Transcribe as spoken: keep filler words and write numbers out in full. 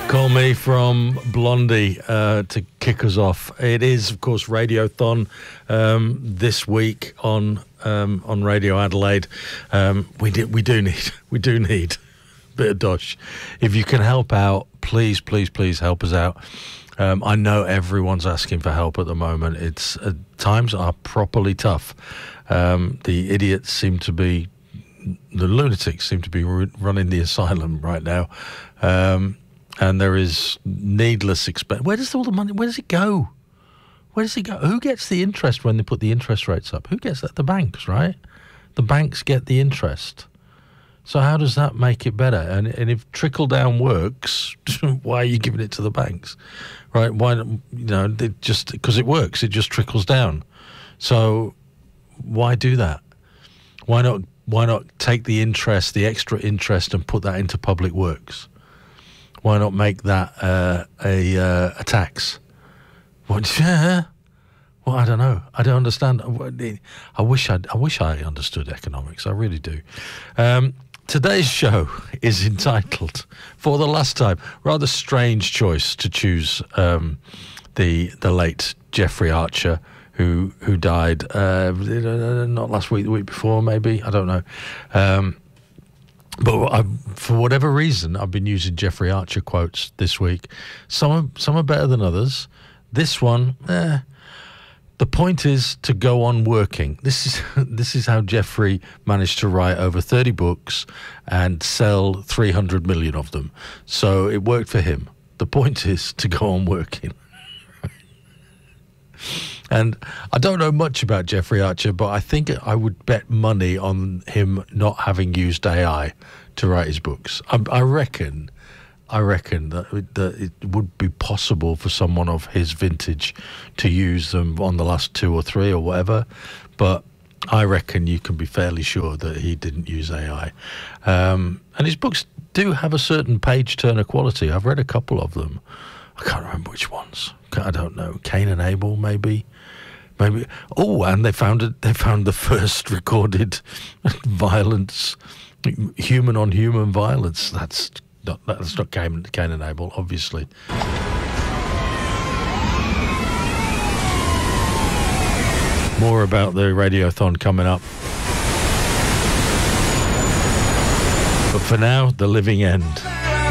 Call Me from Blondie uh, to kick us off. It is, of course, Radiothon um, this week on um, on Radio Adelaide. Um, we do we do need we do need a bit of dosh. If you can help out, please, please, please help us out. Um, I know everyone's asking for help at the moment. It's uh, times are properly tough. Um, the idiots seem to be, the lunatics seem to be r- running the asylum right now. Um, And there is needless expense. Where does all the money, where does it go? Where does it go? Who gets the interest when they put the interest rates up? Who gets that? The banks, right? The banks get the interest. So how does that make it better? And and if trickle down works, why are you giving it to the banks, right? Why, you know, they just, because it works, it just trickles down. So why do that? Why not, why not take the interest, the extra interest, and put that into public works? Why not make that uh, a uh, a tax? What? Yeah. Well, I don't know. I don't understand. I wish I I wish I understood economics. I really do. Um, today's show is entitled, for the last time, rather strange choice to choose um, the the late Jeffrey Archer, who who died uh, not last week, the week before, maybe, I don't know. Um, But I, for whatever reason, I've been using Jeffrey Archer quotes this week. Some are, some are better than others. This one, eh. The point is to go on working. This is this is how Jeffrey managed to write over thirty books and sell three hundred million of them. So it worked for him. The point is to go on working. And I don't know much about Jeffrey Archer, but I think I would bet money on him not having used A I to write his books. I, I reckon, I reckon that, that it would be possible for someone of his vintage to use them on the last two or three or whatever. But I reckon you can be fairly sure that he didn't use A I. Um, and his books do have a certain page-turner quality. I've read a couple of them. I can't remember which ones. I don't know. Cain and Abel, maybe. Maybe. Oh, and they found it. They found the first recorded violence, human on human violence. That's not. That's not Cain, Cain and Abel, obviously. More about the Radiothon coming up. But for now, The Living End.